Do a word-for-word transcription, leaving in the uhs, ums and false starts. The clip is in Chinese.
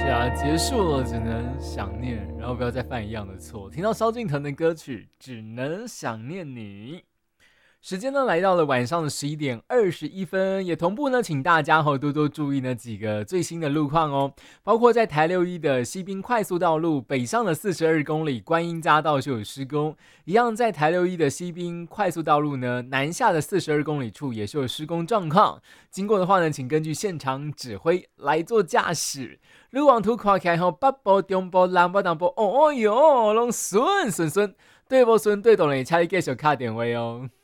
是啊，结束了，只能想念，然后不要再犯一样的错。听到萧敬腾的歌曲，只能想念你。时间呢来到了晚上的十一点二十一分，也同步呢，请大家哈多多注意呢几个最新的路况哦，包括在台六一的西滨快速道路北上的四十二公里观音匝道就有施工，一样在台六一的西滨快速道路呢南下的四十二公里处也是有施工状况，经过的话呢，请根据现场指挥来做驾驶。路网图看起来吼，北部、中部、南部、南部，哦哦哟，拢顺顺顺，对不顺对懂嘞，请你继续打电话哦。